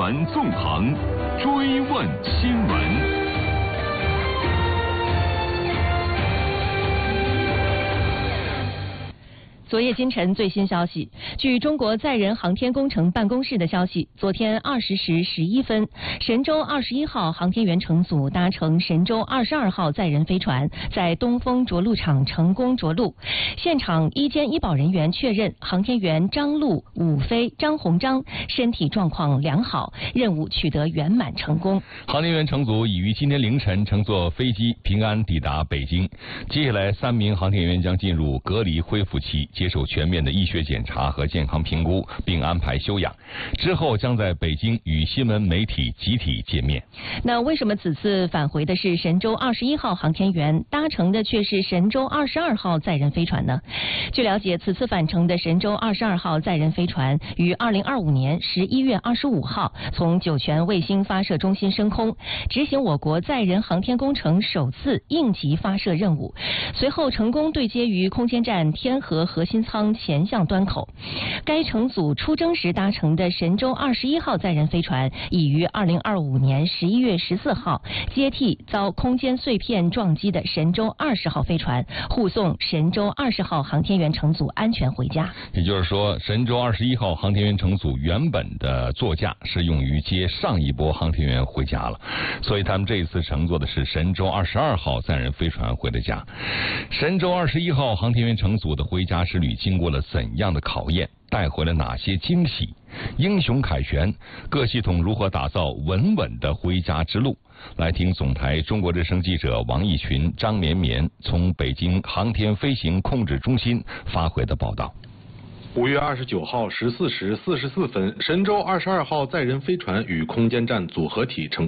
传纵横，追问新闻。 昨夜今晨最新消息，据中国载人航天工程办公室的消息，昨天20时11分，神舟21号航天员乘组搭乘神舟22号载人飞船，在东风着陆场成功着陆。现场医监医保人员确认，航天员张陆、武飞、张鸿章身体状况良好，任务取得圆满成功。 航天员乘组已于今天凌晨乘坐飞机平安抵达北京。接下来3名航天员将进入隔离恢复期，接受全面的医学检查和健康评估，并安排休养。之后将在北京与新闻媒体集体见面。 那为什么此次返回的是神舟21号航天员，搭乘的却是神舟22号载人飞船呢？据了解，此次返程的神舟22号载人飞船于2025年11月25号从酒泉卫星发射中心升空，执行我国载人航天工程首次应急发射任务，随后成功对接于空间站天河核心舱前向端口。该乘组出征时搭乘的神舟21号载人飞船已于2025年11月14号接替遭空间碎片撞击的神舟20号飞船，护送神舟20号航天员乘组安全回家。 也就是说，神舟21号航天员乘组原本的座驾是用于接上一波航天员回家了，所以他们这一次乘坐的是神舟22号载人飞船回的家。神舟21号航天员乘组的回家之旅经过了怎样的考验，带回了哪些惊喜？英雄凯旋，各系统如何打造稳稳的回家之路？来听总台中国之声记者王义群、张绵绵从北京航天飞行控制中心发回的报道。 5月29号14时44分，神舟22号载人飞船与空间站组合体成功